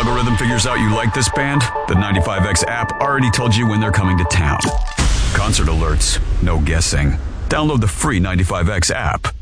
algorithm figures out you like this band, the 95X app already told you when they're coming to town. Concert alerts, no guessing. Download the free 95X app.